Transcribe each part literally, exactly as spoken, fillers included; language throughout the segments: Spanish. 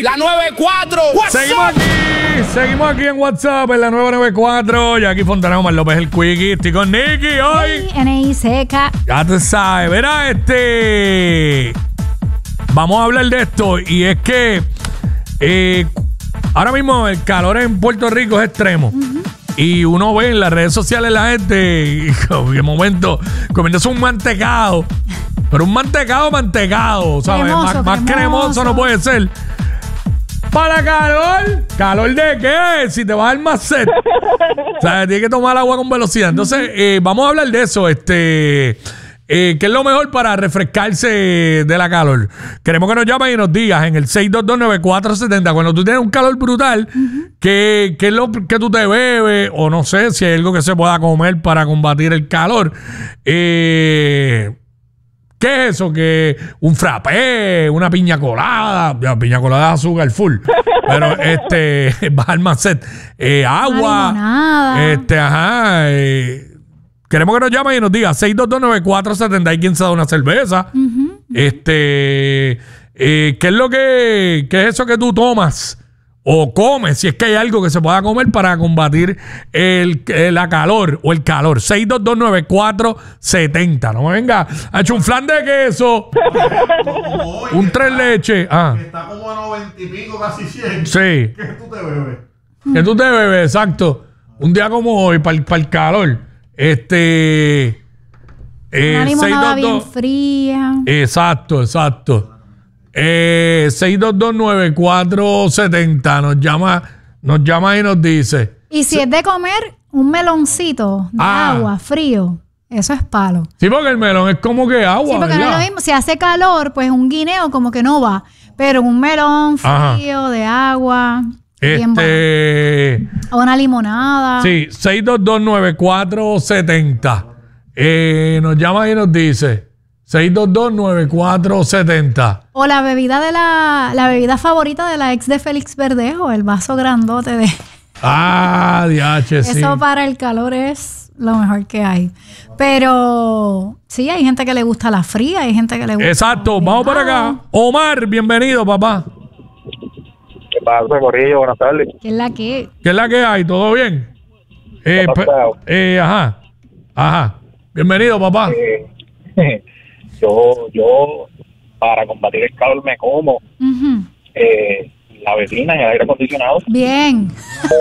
La noventa y cuatro. Seguimos aquí, seguimos aquí en WhatsApp en la nueva noventa y cuatro. Y aquí Fontana Omar López, el Quickie. Estoy con Nicky hoy. N I C K. Ya te sabes, verá, este. Vamos a hablar de esto. Y es que eh, ahora mismo el calor en Puerto Rico es extremo. Uh-huh. Y uno ve en las redes sociales la gente, y de momento, comiéndose un mantecado. Pero un mantecado, mantecado, ¿sabes? Cremoso, más, más cremoso. cremoso no puede ser. Para calor, ¿calor de qué? Si te vas al más sed. O sea, tienes que tomar agua con velocidad. Entonces, eh, vamos a hablar de eso. Este, eh, ¿qué es lo mejor para refrescarse de la calor? Queremos que nos llames y nos digas en el seis dos dos nueve cuatro siete cero. Cuando tú tienes un calor brutal, uh-huh. ¿qué, qué es lo que tú te bebes? O no sé si hay algo que se pueda comer para combatir el calor. Eh... ¿Qué es eso? Que un frappé, una piña colada, ya, piña colada de azúcar full, pero este, bajar más set, eh, agua, este, ajá, eh, queremos que nos llamen y nos diga seis dos dos nueve cuatro siete cero. Hay quien se da una cerveza, uh-huh. este, eh, ¿qué es lo que, qué es eso que tú tomas? O comes, si es que hay algo que se pueda comer para combatir el, el, la calor o el calor. seis dos dos nueve cuatro siete cero. No me venga, ha hecho un flan de queso. Hoy, un tres leche. Ah. Que está como a noventa y pico, casi cien. Sí. ¿Qué tú te bebes? ¿Qué tú te bebes? Exacto. Un día como hoy, para el calor. Este. Eh, una limonada bien fría. Exacto, exacto. Eh, seis dos dos nueve cuatro siete cero. Nos llama, nos llama y nos dice. Y si es de comer un meloncito de ah. agua frío, eso es palo. Sí, porque el melón es como que agua. Sí, porque ¿verdad? no es lo mismo. Si hace calor, pues un guineo como que no va. Pero un melón frío, ajá. de agua. Bien este. bueno. O una limonada. Sí, seis dos dos nueve cuatro siete cero. Eh, nos llama y nos dice. seis dos dos nueve cuatro siete cero. O la bebida de la, la bebida favorita de la ex de Félix Verdejo, el vaso grandote de... Ah, diache, sí. Eso para el calor es lo mejor que hay. Pero sí, hay gente que le gusta la fría, hay gente que le gusta... Exacto, vamos por acá. Omar, bienvenido, papá. ¿Qué pasa, Corrillo? Buenas tardes. ¿Qué es la que? ¿Qué es la que hay? ¿Todo bien? Eh, eh, ajá, ajá. Bienvenido, papá. Eh, Yo, yo, para combatir el calor me como uh-huh. eh, la vecina y el aire acondicionado. Bien.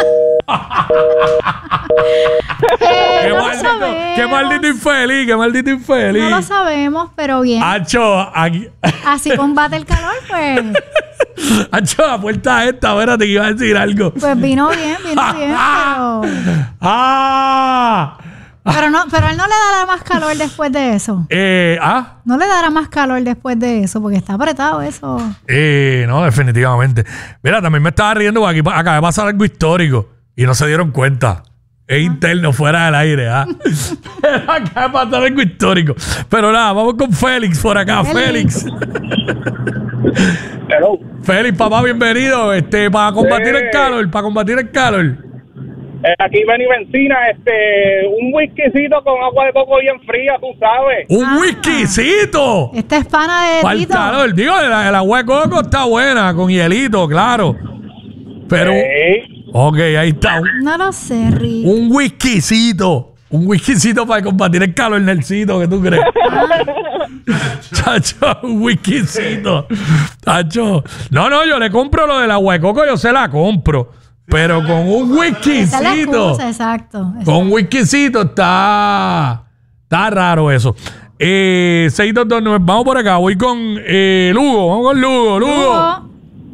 eh, qué, no maldito, qué maldito infeliz, qué maldito infeliz. No lo sabemos, pero bien. Acho, aquí. Así combate el calor, pues. Acho, la puerta esta, espérate que iba a decir algo. Pues vino bien, vino bien, pero... ¡Ah! Pero no, pero él no le dará más calor después de eso. Eh, ¿ah? No le dará más calor después de eso, porque está apretado eso. Eh, no, definitivamente. Mira, también me estaba riendo porque aquí acaba de pasar algo histórico y no se dieron cuenta. Es ah. interno, fuera del aire, ¿ah? Acaba de pasar algo histórico. Pero nada, vamos con Félix por acá. Félix. Félix. Hello. Félix, papá, bienvenido. Este, para combatir eh. el calor, para combatir el calor. Eh, aquí ven y benzina, este, un whiskycito con agua de coco bien fría, tú sabes. ¡Un ah, whiskycito! Esta es pana de Para el calor. Digo, el, el agua de coco está buena, con hielito, claro. Pero... Sí. Ok, ahí está. No lo sé, Rick. Un whiskycito. Un whiskycito para combatir el calor, Nelsito, ¿qué tú crees? Chacho, un whiskycito. Chacho. No, no, yo le compro lo del agua de coco, yo se la compro. Pero con un whiskycito. Exacto, exacto. Con un whiskycito está. Está raro eso. Eh, seis dos dos nueve. Vamos por acá. Voy con eh, Lugo. Vamos con Lugo. Lugo. Lugo.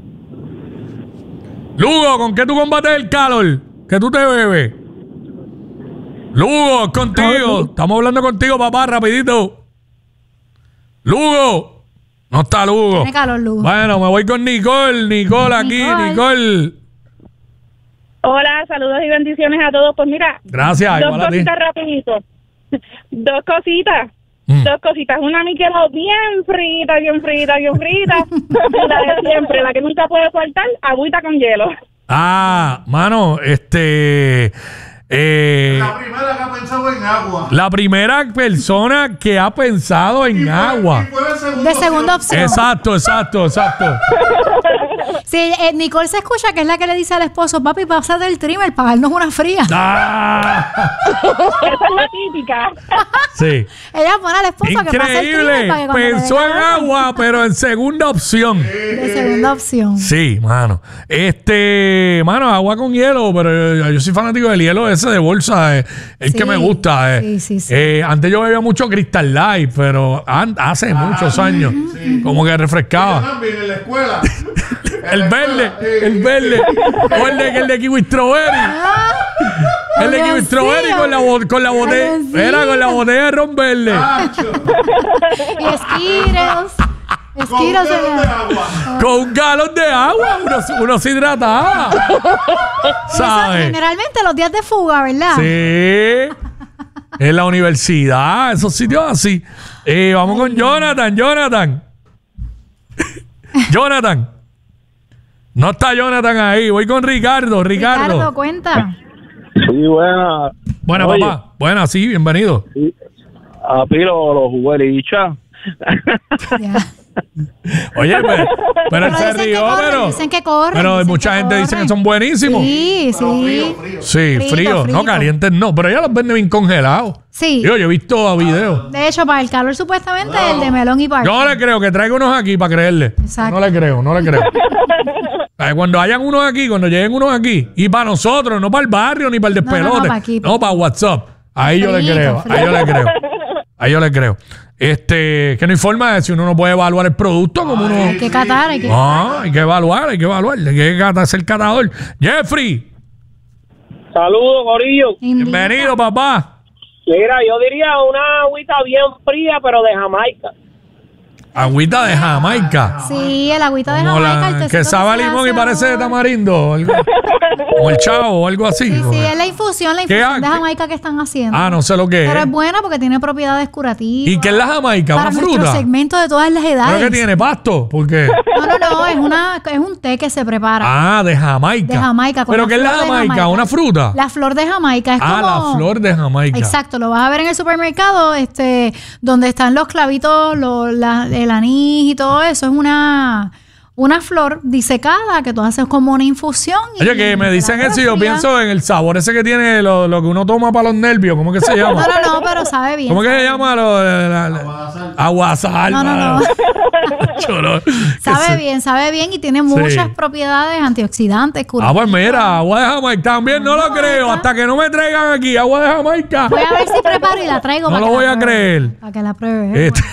Lugo, ¿con qué tú combates el calor? ¿Qué tú te bebes? Lugo, contigo. Estamos hablando contigo, papá, rapidito. Lugo. No está Lugo. Tiene calor, Lugo. Bueno, me voy con Nicole. Nicole aquí, Nicole. Nicole. Hola, saludos y bendiciones a todos. Pues mira, gracias, dos cositas rapidito. Dos cositas. Mm. Dos cositas. Una Michelob bien frita, bien frita, bien frita. La de siempre, la que nunca puede faltar, agüita con hielo. Ah, mano, este... Eh, la primera que ha pensado en agua. La primera persona que ha pensado en y fue, agua. Y fue de, de segunda opción. Exacto, exacto, exacto. Sí, eh, Nicole se escucha que es la que le dice al esposo, papi, pásate el trimmer para darnos una fría. Ah. Esa es la típica. Sí. Ella pone al esposo que pase el trimmer Increíble. para que cuando le Pensó dé en la gana, agua, pero en segunda opción. de segunda opción. Sí, mano. Este, mano, agua con hielo, pero yo, yo soy fanático del hielo ese de bolsa, eh, el Sí. que me gusta. eh. Sí, sí, sí. Eh, antes yo bebía mucho Crystal Light, pero an- hace muchos años, como que Yo refrescaba. también en la escuela. El verde, el verde. O el de, el de kiwi strawberry. El de kiwi Avioncillo. strawberry con la, bo- con la botella. Avioncillo. Era con la botella de ron verde. Tacho, Y Skittles. con un Skittles. galón de eh, agua. Con un galón de agua. Uno, uno se hidrataba. eso ¿Sabes? generalmente los días de fuga, ¿verdad? Sí. En la universidad, esos sitios así. Eh, vamos con Jonathan, Jonathan. Jonathan. No está Jonathan ahí. Voy con Ricardo, Ricardo. Ricardo, cuenta. Sí, buena. Buena, Oye, papá. Buena, sí, bienvenido. A Pilo los jugué licha. Ya. Oye, pero, pero él Pero se dicen que rió, corren, pero. dicen que corren, Pero dicen mucha que gente dice que corren. son buenísimos. Sí, Pero sí. frío, frío. Sí, Frito, frío. frito. No, calientes no. Pero ella los vende bien congelados. Sí. Yo, yo he visto videos. De hecho, para el calor supuestamente el de melón y parcha. Yo no le creo que traiga unos aquí para creerle. Exacto. No le creo, no le creo. Eh, Cuando hayan unos aquí, cuando lleguen unos aquí, y para nosotros, no para el barrio ni para el No, no, no, despelote, para aquí, no, para WhatsApp. Ahí yo le Frito, creo, frito. ahí yo le creo. Ahí yo le creo. Este, que no hay forma de si uno no puede evaluar el producto como uno. Hay que catar, hay que Ah, hay que evaluar, hay que evaluar, hay que cata- ser catador. Jeffrey, Saludos, Corillo. Indica. bienvenido, papá. Mira, yo diría una agüita bien fría, pero de Jamaica. Agüita de Jamaica. Sí, el agüita de Como Jamaica. la- el tecito que sabe a se limón y hace parece de ahora. tamarindo. Algo, o el chavo o algo así. Sí, sí, es la infusión, la ¿Qué infusión ha- de Jamaica que están haciendo. Ah, no sé lo que es. Pero es buena porque tiene propiedades curativas. ¿Y qué es la Jamaica? Para ¿Una nuestro fruta? segmento de todas las ¿Pero edades. que tiene pasto? Porque No, no, no, es, una, es un té que se prepara. ah, de Jamaica. De Jamaica. con ¿Pero qué es la flor de Jamaica? ¿Una fruta? La flor de Jamaica es ah, como... la flor de Jamaica. Exacto, lo vas a ver en el supermercado, este, donde están los clavitos, lo- la- el anís y todo eso. Es una, una flor disecada que tú haces como una infusión. y- Oye, que me y dicen te la eso y yo fría. pienso en el sabor ese que tiene lo, lo que uno toma para los nervios. ¿Cómo que se llama? No, no, no, pero sabe bien. ¿Cómo que sabe se bien. llama? Lo, la- la- la- Aguasal. Aguasal. No, no, mano. no. Yo no- que Sabe se- bien, sabe bien y tiene muchas Sí. propiedades antioxidantes, Ah, curativas. pues mira, agua de Jamaica. También no lo Jamaica. creo. Hasta que no me traigan aquí agua de Jamaica. Voy a ver si preparo y la traigo. No para lo que la voy a pruebe. creer. Para que la pruebe. Este-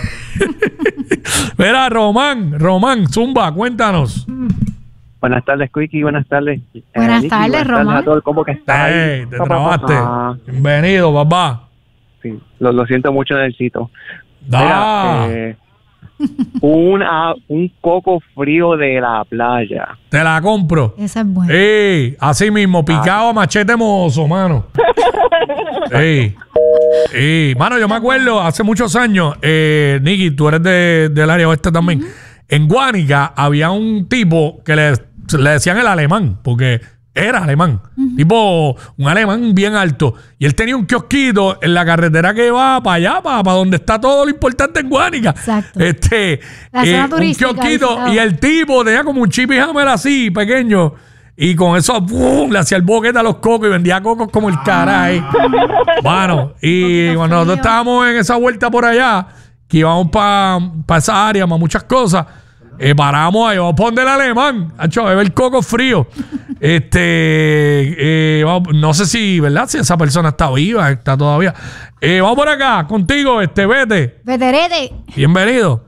Mira, Román, Román, Zumba, cuéntanos. Buenas tardes, Quickie. Buenas tardes. eh, Buenas Nicky, tardes, buenas Román. tardes a todo el combo que está ahí. Ey, te Pa, pa, pa, trabaste. pa. Bienvenido, papá. Sí, lo, lo siento mucho, Nelsito. Ah, Mira, eh, un, ah, un coco frío de la playa. te la compro. Esa es buena. Ey, así mismo, picado a machete mozo, mano. Ey. Ey, mano, yo me acuerdo hace muchos años, eh, Nicky, tú eres de- del área oeste también. En Guánica había un tipo que le, le decían el alemán, porque era alemán. Tipo, un alemán bien alto. Y él tenía un kiosquito en la carretera que va para allá, para, para donde está todo lo importante en Guánica. Exacto. Este, La zona un turística, kiosquito. visitado. Y el tipo tenía como un chip y hammer así, pequeño. Y con eso, ¡pum!, le hacía el boquete a los cocos y vendía cocos como el caray. Bueno, y Poquito cuando nosotros frío. estábamos en esa vuelta por allá, que íbamos para pa esa área, para muchas cosas, eh, paramos ahí, vamos a poner el alemán, hacho, a beber coco frío. Este, eh, vamos- no sé si, ¿verdad? Si esa persona está viva, está todavía. Eh, vamos por acá, contigo, este, vete. Veterete. Bienvenido.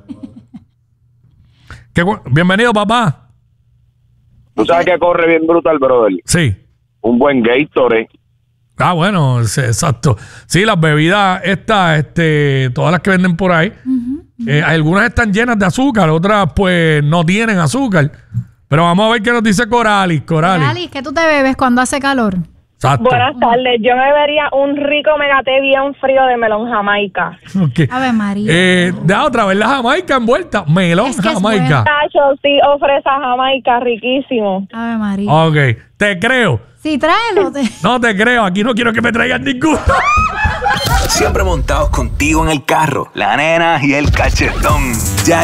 Qué bu- bienvenido, papá. Tú sabes que corre bien brutal, brother. Sí. Un buen Gatorade. Ah, bueno, sí, exacto. Sí, las bebidas estas, este, todas las que venden por ahí, eh, algunas están llenas de azúcar, otras pues no tienen azúcar. Pero vamos a ver qué nos dice Coralis. Coralis. Alice, ¿qué tú te bebes cuando hace calor? Exacto. Buenas tardes. Yo me bebería un rico megate bien frío de melón Jamaica. Ok. Ave María. Eh, da otra vez la Jamaica envuelta. Melón Es que es Jamaica. Tacho, sí, ofrece Jamaica, riquísimo. Ave María. Ok, te creo. Sí, tráelo. Te... No te creo. Aquí no quiero que me traigan ninguno. Siempre montados contigo en el carro, la nena y el cachetón. Ya